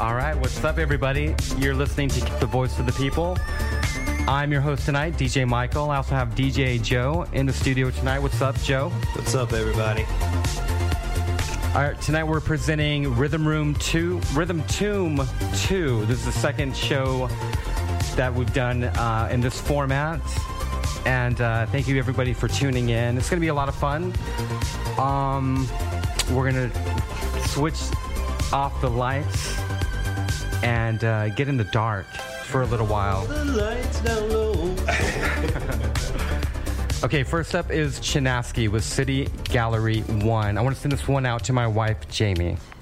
All right, what's up, everybody? You're listening to The Voice of the People. I'm your host tonight, DJ Michael. I also have DJ Joe in the studio tonight. What's up, Joe? What's up, everybody? All right, tonight we're presenting Rhythm Tomb 2. This is the second show that we've done in this format. And thank you, everybody, for tuning in. It's going to be a lot of fun. We're going to switch off the lights and get in the dark for a little while. The lights down low. Okay, first up is Chinaski with City Gallery 1. I want to send this one out to my wife, Jamie.